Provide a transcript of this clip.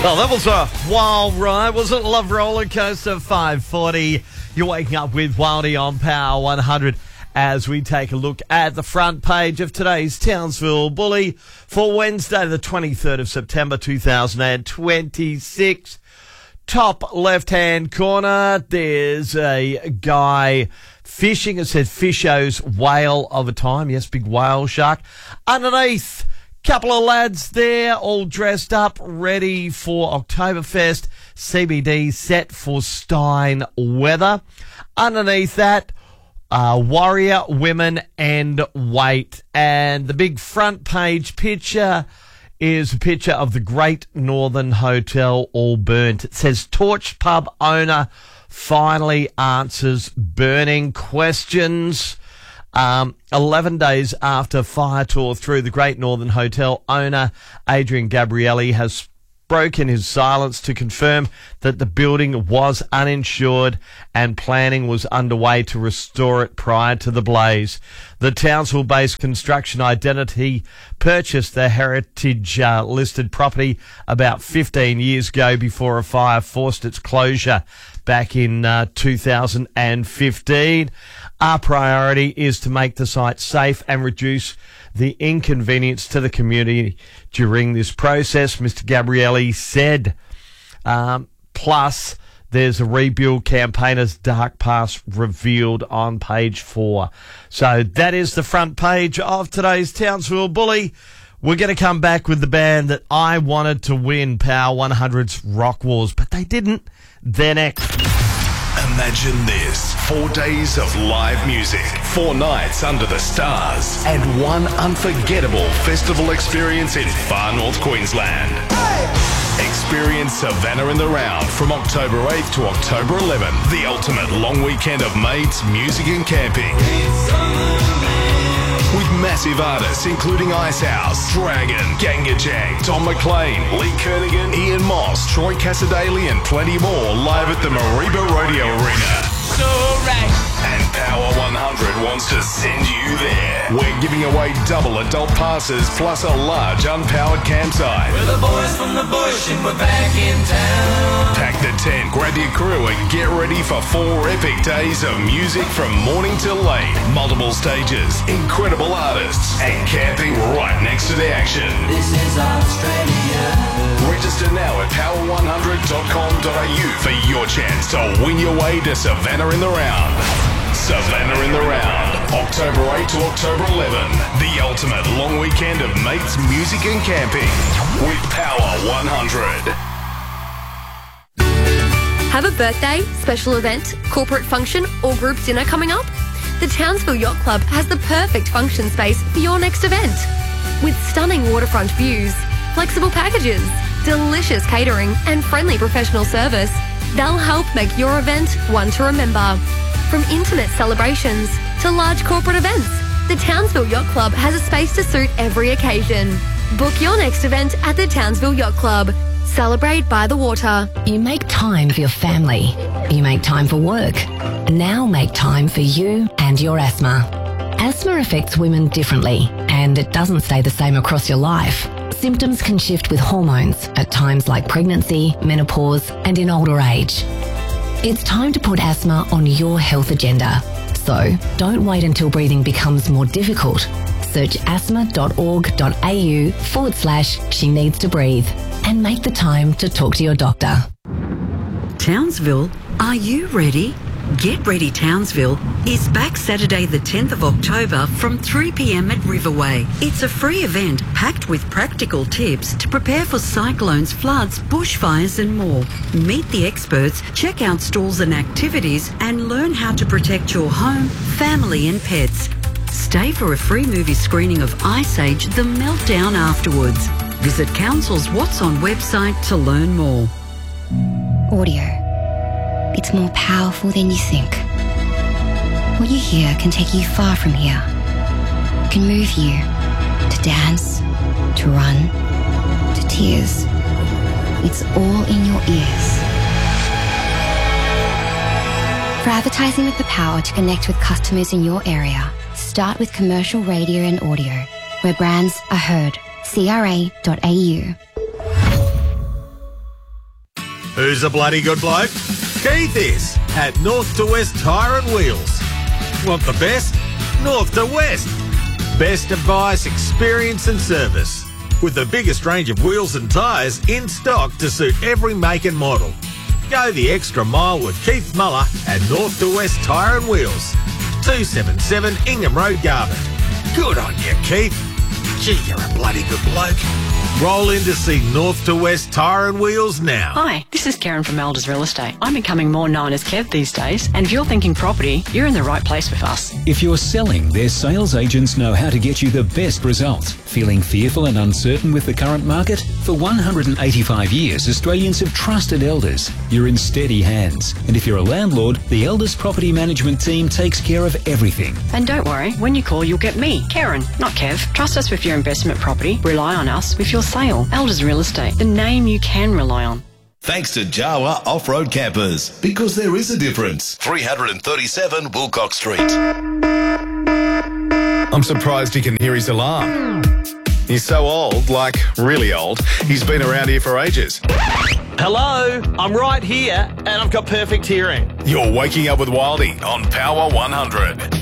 Well, that was a wild ride, wasn't it? Love Roller Coaster 540. You're waking up with Wildy on Power 100 as we take a look at the front page of today's Townsville Bully for Wednesday, the 23rd of September 2026. Top left-hand corner, there's a guy fishing. It says Fisho's Whale of a Time. Yes, big whale shark. Underneath, couple of lads there, all dressed up, ready for Oktoberfest. CBD set for Stein weather. Underneath that, Warrior Women and Weight. And the big front page picture is a picture of the Great Northern Hotel all burnt. It says Torch Pub owner finally answers burning questions. 11 days after fire tore through the Great Northern Hotel, owner Adrian Gabrielli has broken his silence to confirm that the building was uninsured and planning was underway to restore it prior to the blaze. The Townsville-based Construction Identity purchased the heritage-listed property about 15 years ago before a fire forced its closure back in 2015. Our priority is to make the site safe and reduce the inconvenience to the community during this process, Mr. Gabrielli said. Plus, there's a rebuild campaigners dark past revealed on page 4. So that is the front page of today's Townsville Bully. We're going to come back with the band that I wanted to win Power 100's Rock Wars, but they didn't. They're next. Imagine this. 4 days of live music, 4 nights under the stars, and one unforgettable festival experience in far north Queensland. Hey! Experience Savannah in the Round from October 8th to October 11th. The ultimate long weekend of mates, music and camping. With massive artists including Icehouse, Dragon, Gangajang, Tom McLean, Lee Kernaghan, Ian Moss, Troy Casadale and plenty more live at the Mariba Rodeo Arena. So right. And Power 100 wants to send you there. We're giving away double adult passes plus a large unpowered campsite. We're the boys from the bush and we're back in town. Pack the tent, grab your crew and get ready for 4 epic days of music from morning till late. Multiple stages, incredible artists, and camping right next to the action. This is Australia. Register now at power100.com.au for your chance to win your way to Savannah in the Round. Savannah in the Round, October 8 to October 11. The ultimate long weekend of mates, music and camping with Power 100. Have a birthday, special event, corporate function or group dinner coming up? The Townsville Yacht Club has the perfect function space for your next event. With stunning waterfront views, flexible packages, delicious catering and friendly professional service, they'll help make your event one to remember. From intimate celebrations to large corporate events, the Townsville Yacht Club has a space to suit every occasion. Book your next event at the Townsville Yacht Club. Celebrate by the water. You make time for your family. You make time for work. Now make time for you and your asthma. Asthma affects women differently, and it doesn't stay the same across your life. Symptoms can shift with hormones at times like pregnancy, menopause, and in older age. It's time to put asthma on your health agenda. So don't wait until breathing becomes more difficult. Search asthma.org.au/she needs to breathe and make the time to talk to your doctor. Townsville, are you ready? Get Ready Townsville is back Saturday the 10th of October from 3 p.m. at Riverway. It's a free event packed with practical tips to prepare for cyclones, floods, bushfires and more. Meet the experts, check out stalls and activities and learn how to protect your home, family and pets. Stay for a free movie screening of Ice Age: The Meltdown afterwards. Visit Council's What's On website to learn more. Audio. It's more powerful than you think. What you hear can take you far from here. It can move you to dance, to run, to tears. It's all in your ears. For advertising with the power to connect with customers in your area, start with commercial radio and audio, where brands are heard. CRA.au. Who's a bloody good bloke? Keith is at North to West Tyre and Wheels. Want the best? North to West. Best advice, experience and service. With the biggest range of wheels and tyres in stock to suit every make and model. Go the extra mile with Keith Muller at North to West Tyre and Wheels. 277 Ingham Road, Garvin. Good on you, Keith. Gee, you're a bloody good bloke. Roll in to see North to West Tyre and Wheels now. Hi, this is Karen from Elders Real Estate. I'm becoming more known as Kev these days, and if you're thinking property, you're in the right place with us. If you're selling, their sales agents know how to get you the best results. Feeling fearful and uncertain with the current market? For 185 years, Australians have trusted Elders. You're in steady hands. And if you're a landlord, the Elders Property Management team takes care of everything. And don't worry, when you call, you'll get me, Karen, not Kev. Trust us with your investment property. Rely on us with your sale. Elders Real Estate, the name you can rely on. Thanks to Jawa Off-Road Campers, because there is a difference. 337 Wilcox Street. I'm surprised he can hear his alarm. He's so old, like really old, he's been around here for ages. Hello, I'm right here and I've got perfect hearing. You're waking up with Wildy on Power 100.